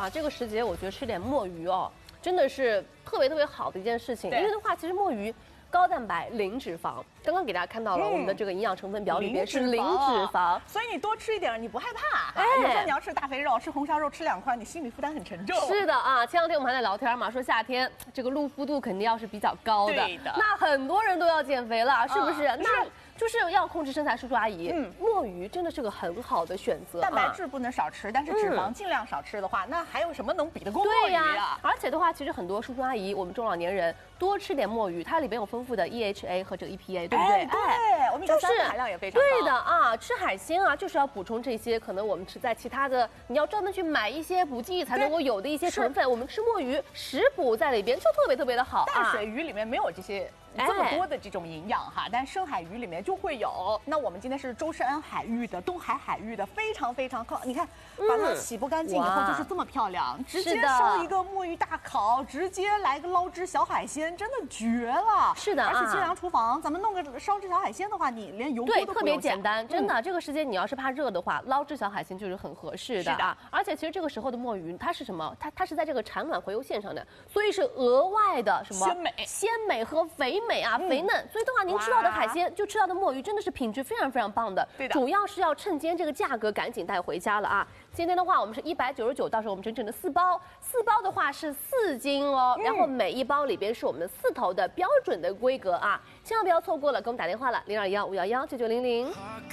这个时节我觉得吃点墨鱼哦，真的是特别好的一件事情。因为的话，其实墨鱼高蛋白、零脂肪。刚刚给大家看到了我们的这个营养成分表里边是零脂肪， 所以你多吃一点，你不害怕。有时候你要吃大肥肉、吃红烧肉，吃2块，你心理负担很沉重。 是的啊，前2天我们还在聊天嘛，说夏天这个露肤度肯定要是比较高的， 对的。 那很多人都要减肥了，是不是？那就是要控制身材，叔叔阿姨，墨鱼真的是个很好的选择。 蛋白质不能少吃，但是脂肪尽量少吃的话，那还有什么能比得过墨鱼啊？ 而且的话，其实很多叔叔阿姨，我们中老年人多吃点墨鱼，它里边有丰富的 EHA 和这个 EPA， 对不对？ 对，欧米伽3含量也非常高。 对的啊，吃海鲜啊，就是要补充这些可能我们吃在其他的，你要专门去买一些补剂才能够有的一些成分。我们吃墨鱼，食补在里边就特别的好。 淡水鱼里面没有这些。这么多的这种营养哈，但深海鱼里面就会有。那我们今天是舟山海域的东海海域的，非常靠。你看，把它洗不干净以后就是这么漂亮，直接烧一个墨鱼大烤，直接来个捞汁小海鲜，真的绝了。 是的， 而且清凉厨房，咱们弄个烧汁小海鲜的话，你连油锅都不用下。 对，特别简单，真的。这个时间你要是怕热的话，捞汁小海鲜就是很合适的啊。而且其实这个时候的墨鱼，它是什么？它是在这个产卵回游线上的，所以是额外的什么鲜美和肥美啊。肥嫩，所以的话，您吃到的海鲜就吃到的墨鱼，真的是品质非常棒的。 对的， 主要是要趁今天这个价格赶紧带回家了啊！今天的话，我们是199，到时候我们整整的4包，4包的话是4斤哦，然后每一包里边是我们的4头的标准的规格啊，千万不要错过了，给我们打电话了，0215119900。